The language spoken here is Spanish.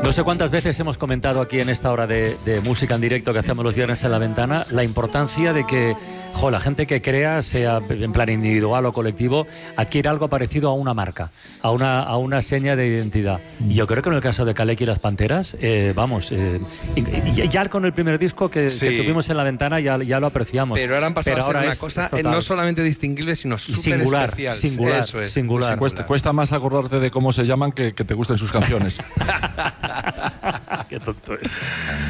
No sé cuántas veces hemos comentado aquí en esta hora de música en directo que hacemos los viernes en La Ventana, la importancia de que la gente que crea, sea en plan individual o colectivo, adquiere algo parecido a una marca, a una seña de identidad. Y yo creo que en el caso de Kaleki y las Panteras, ya con el primer disco que tuvimos en La Ventana ya lo apreciamos. Pero ahora han pasado a ser una cosa no solamente distinguible, sino súper especial. Singular. Cuesta más acordarte de cómo se llaman que te gusten sus canciones. Qué tonto es.